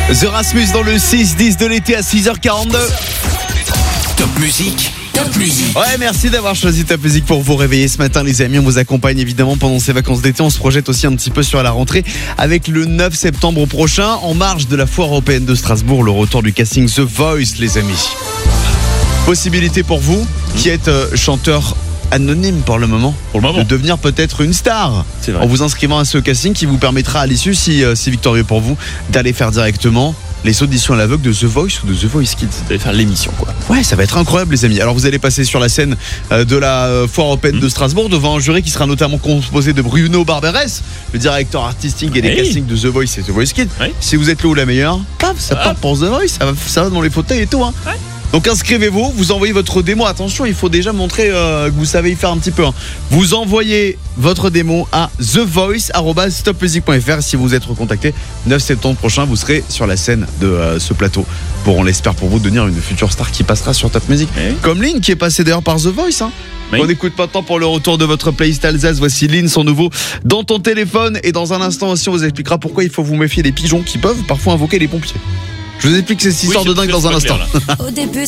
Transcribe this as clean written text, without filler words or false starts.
The Rasmus dans le 6-10 de l'été à 6h42. Top musique, top musique. Ouais, merci d'avoir choisi Top Musique pour vous réveiller ce matin, les amis. On vous accompagne évidemment pendant ces vacances d'été. On se projette aussi un petit peu sur la rentrée avec le 9 septembre prochain, en marge de la foire européenne de Strasbourg, le retour du casting The Voice, les amis. Possibilité pour vous, qui êtes chanteur anonyme pour le moment, de devenir peut-être une star en vous inscrivant à ce casting qui vous permettra à l'issue, si c'est victorieux pour vous, d'aller faire directement les auditions à l'aveugle de The Voice ou de The Voice Kids. Vous allez faire l'émission, quoi. Ouais, ça va être incroyable, les amis. Alors vous allez passer sur la scène de la foire européenne de Strasbourg devant un jury qui sera notamment composé de Bruno Barberes, le directeur artistique et des castings de The Voice et The Voice Kids. Si vous êtes le ou la meilleure, paf, ça part pour The Voice, ça va dans les fauteuils et tout, hein. Donc inscrivez-vous, vous envoyez votre démo. Attention, il faut déjà montrer que vous savez y faire un petit peu, hein. Vous envoyez votre démo à thevoice@stopmusic.fr. Si vous êtes recontacté, 9 septembre prochain, vous serez sur la scène de ce plateau pour, on l'espère pour vous, devenir une future star qui passera sur Top Music. Comme Lynn qui est passée d'ailleurs par The Voice, hein. On écoute maintenant pour le retour de votre playlist Alsace. Voici Lynn, son nouveau dans ton téléphone. Et dans un instant aussi, on vous expliquera pourquoi il faut vous méfier des pigeons qui peuvent parfois invoquer les pompiers. Je vous explique cette histoire de dingue dans un instant. Au début